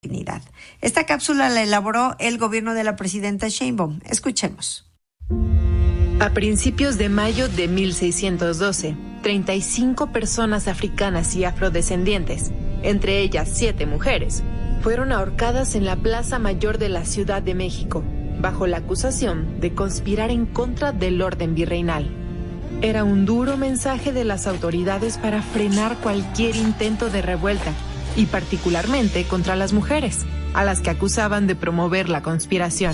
Dignidad. Esta cápsula la elaboró el gobierno de la presidenta Sheinbaum. Escuchemos. A principios de mayo de 1612, 35 personas africanas y afrodescendientes, entre ellas 7 mujeres, fueron ahorcadas en la Plaza Mayor de la Ciudad de México, bajo la acusación de conspirar en contra del orden virreinal. Era un duro mensaje de las autoridades para frenar cualquier intento de revuelta, y particularmente contra las mujeres, a las que acusaban de promover la conspiración.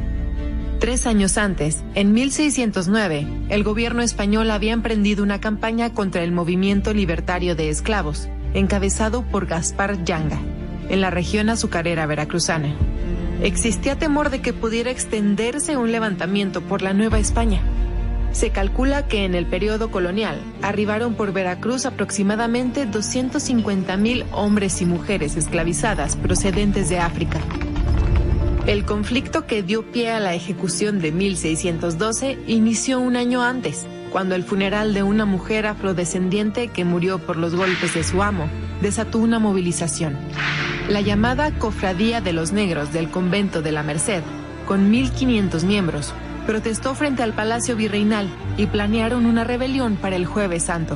3 años antes, en 1609, el gobierno español había emprendido una campaña contra el movimiento libertario de esclavos, encabezado por Gaspar Yanga, en la región azucarera veracruzana. Existía temor de que pudiera extenderse un levantamiento por la Nueva España. Se calcula que en el periodo colonial arribaron por Veracruz aproximadamente 250,000 hombres y mujeres esclavizadas procedentes de África. El conflicto que dio pie a la ejecución de 1612 inició un año antes, cuando el funeral de una mujer afrodescendiente que murió por los golpes de su amo desató una movilización. La llamada Cofradía de los Negros del Convento de la Merced, con 1,500 miembros, protestó frente al Palacio Virreinal y planearon una rebelión para el Jueves Santo.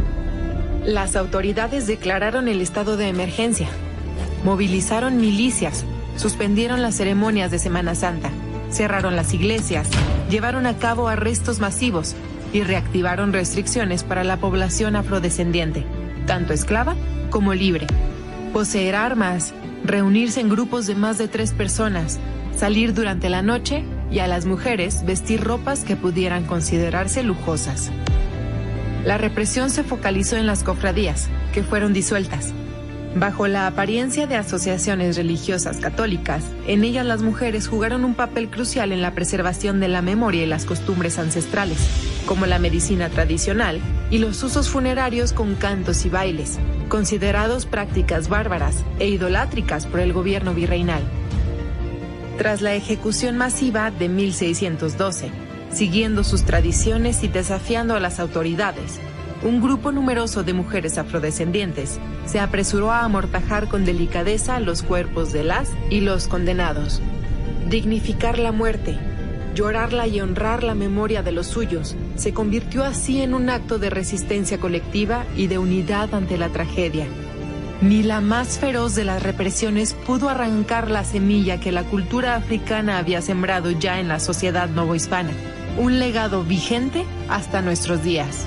Las autoridades declararon el estado de emergencia, movilizaron milicias, suspendieron las ceremonias de Semana Santa, cerraron las iglesias, llevaron a cabo arrestos masivos y reactivaron restricciones para la población afrodescendiente, tanto esclava como libre. Poseer armas, reunirse en grupos de más de 3 personas, salir durante la noche y a las mujeres vestir ropas que pudieran considerarse lujosas. La represión se focalizó en las cofradías, que fueron disueltas. Bajo la apariencia de asociaciones religiosas católicas, en ellas las mujeres jugaron un papel crucial en la preservación de la memoria y las costumbres ancestrales, como la medicina tradicional y los usos funerarios con cantos y bailes, considerados prácticas bárbaras e idolátricas por el gobierno virreinal. Tras la ejecución masiva de 1612, siguiendo sus tradiciones y desafiando a las autoridades, un grupo numeroso de mujeres afrodescendientes se apresuró a amortajar con delicadeza los cuerpos de las y los condenados. Dignificar la muerte, llorarla y honrar la memoria de los suyos, se convirtió así en un acto de resistencia colectiva y de unidad ante la tragedia. Ni la más feroz de las represiones pudo arrancar la semilla que la cultura africana había sembrado ya en la sociedad novohispana, un legado vigente hasta nuestros días.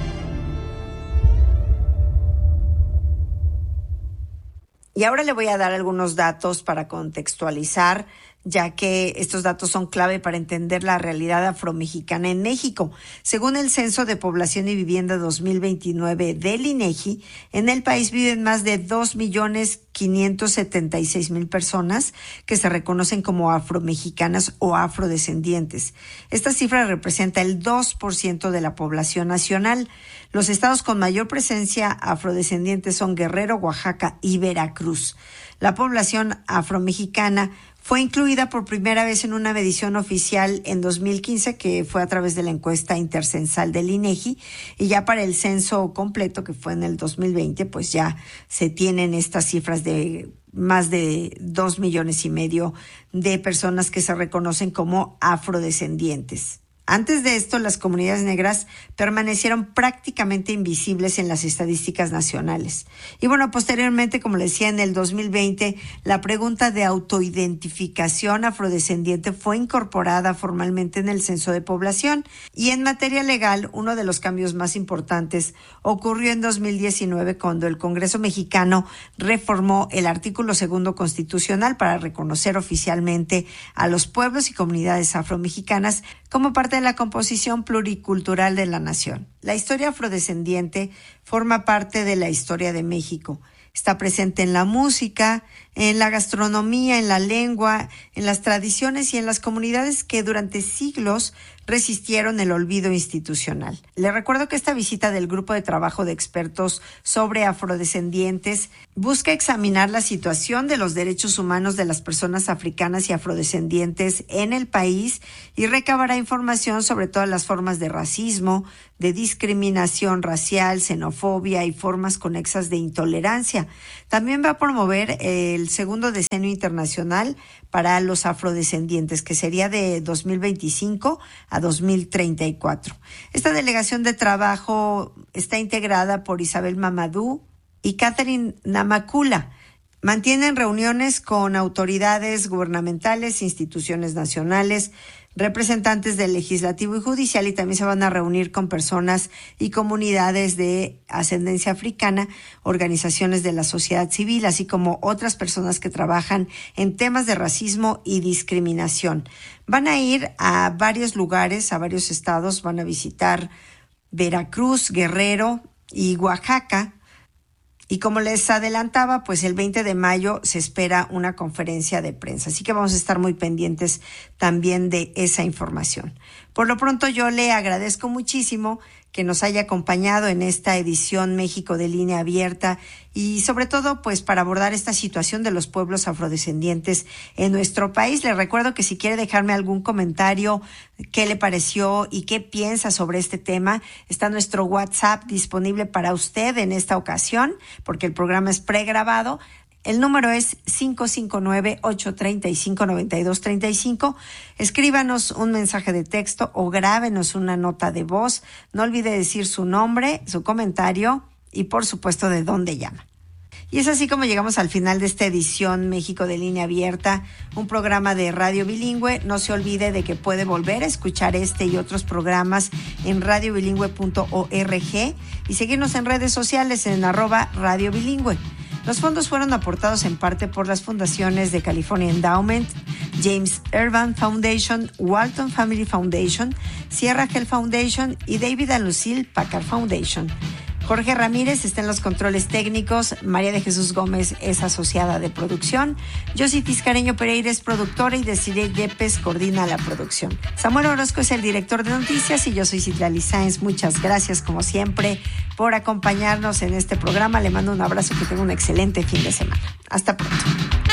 Y ahora le voy a dar algunos datos para contextualizar, ya que estos datos son clave para entender la realidad afromexicana en México. Según el Censo de Población y Vivienda 2029 del INEGI, en el país viven más de 2,576,000 personas que se reconocen como afromexicanas o afrodescendientes. Esta cifra representa el 2% de la población nacional. Los estados con mayor presencia afrodescendiente son Guerrero, Oaxaca y Veracruz. La población afromexicana fue incluida por primera vez en una medición oficial en 2015, que fue a través de la encuesta intercensal del INEGI, y ya para el censo completo, que fue en el 2020, pues ya se tienen estas cifras de más de 2,5 millones de personas que se reconocen como afrodescendientes. Antes de esto, las comunidades negras permanecieron prácticamente invisibles en las estadísticas nacionales. Y bueno, posteriormente, como les decía, en el 2020, la pregunta de autoidentificación afrodescendiente fue incorporada formalmente en el censo de población. Y en materia legal, uno de los cambios más importantes ocurrió en 2019, cuando el Congreso mexicano reformó el artículo 2 constitucional para reconocer oficialmente a los pueblos y comunidades afromexicanas como parte de la composición pluricultural de la nación. La historia afrodescendiente forma parte de la historia de México. Está presente en la música, en la gastronomía, en la lengua, en las tradiciones y en las comunidades que durante siglos resistieron el olvido institucional. Le recuerdo que esta visita del Grupo de Trabajo de Expertos sobre Afrodescendientes busca examinar la situación de los derechos humanos de las personas africanas y afrodescendientes en el país y recabará información sobre todas las formas de racismo, de discriminación racial, xenofobia y formas conexas de intolerancia. También va a promover el segundo decenio internacional para los afrodescendientes, que sería de 2025 a 2034. Esta delegación de trabajo está integrada por Isabel Mamadou y Catherine Namakula. Mantienen reuniones con autoridades gubernamentales, instituciones nacionales, representantes del legislativo y judicial, y también se van a reunir con personas y comunidades de ascendencia africana, organizaciones de la sociedad civil, así como otras personas que trabajan en temas de racismo y discriminación. Van a ir a varios lugares, a varios estados, van a visitar Veracruz, Guerrero y Oaxaca. Y como les adelantaba, pues el 20 de mayo se espera una conferencia de prensa. Así que vamos a estar muy pendientes también de esa información. Por lo pronto yo le agradezco muchísimo que nos haya acompañado en esta edición México de Línea Abierta y sobre todo pues para abordar esta situación de los pueblos afrodescendientes en nuestro país. Les recuerdo que si quiere dejarme algún comentario, qué le pareció y qué piensa sobre este tema, está nuestro WhatsApp disponible para usted en esta ocasión, porque el programa es pregrabado. El número es 559-835-9235. Escríbanos un mensaje de texto o grábenos una nota de voz. No olvide decir su nombre, su comentario y, por supuesto, de dónde llama. Y es así como llegamos al final de esta edición México de Línea Abierta, un programa de radio bilingüe. No se olvide de que puede volver a escuchar este y otros programas en radiobilingüe.org y seguirnos en redes sociales en @radiobilingüe. Los fondos fueron aportados en parte por las fundaciones de California Endowment, James Urban Foundation, Walton Family Foundation, Sierra Health Foundation y David and Lucille Packard Foundation. Jorge Ramírez está en los controles técnicos, María de Jesús Gómez es asociada de producción, Yossi Tiscareño Pereira es productora y Desiree Yepes coordina la producción. Samuel Orozco es el director de noticias y yo soy Citlali Sáenz. Muchas gracias como siempre por acompañarnos en este programa. Le mando un abrazo, que tenga un excelente fin de semana. Hasta pronto.